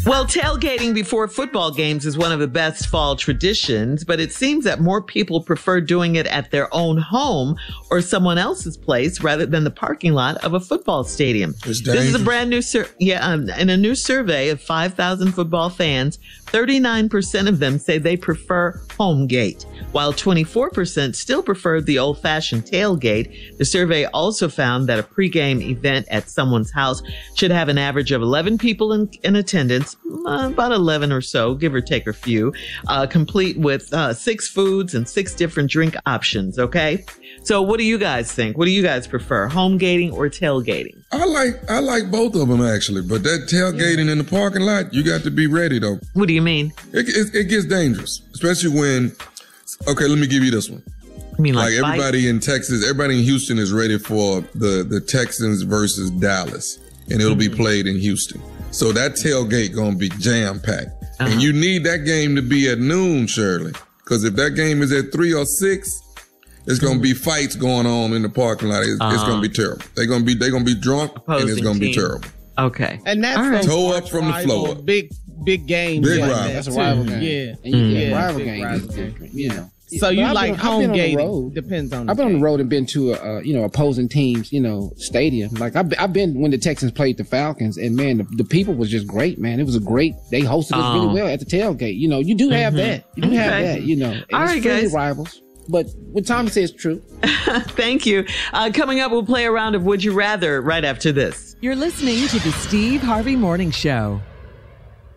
Well, tailgating before football games is one of the best fall traditions, but it seems that more people prefer doing it at their own home or someone else's place rather than the parking lot of a football stadium. This is a brand new in a new survey of 5,000 football fans, 39% of them say they prefer home gate, while 24% still prefer the old-fashioned tailgate. The survey also found that a pregame event at someone's house should have an average of 11 people in attendance, about 11 or so, give or take a few, complete with 6 foods and 6 different drink options, okay? So what do you guys think? What do you guys prefer, home gating or tailgating? I like both of them, actually, but that tailgating in the parking lot, you got to be ready, though. What do you mean? It gets dangerous, especially when, okay, let me give you this one. I mean, like everybody in Texas, everybody in Houston is ready for the Texans versus Dallas, and it'll be played in Houston. So that tailgate gonna be jam-packed. And you need that game to be at noon, Shirley, because if that game is at 3 or 6, it's gonna be fights going on in the parking lot. It's gonna be terrible. They're gonna be drunk, and it's gonna be terrible. Okay, and that's toe up from the floor. Big game. Big rival. That's a rival game. Yeah, and you get rival game. You know. So you like home gating? Depends on. I've been on the road and been to opposing teams, stadium. Like I've been when the Texans played the Falcons, and man, the people was just great, man. It was they hosted us really well at the tailgate. You do have that. You do have that. And all right, guys. Rivals. But what Tommy says is true. Thank you. Coming up, we'll play a round of Would You Rather right after this. You're listening to the Steve Harvey Morning Show.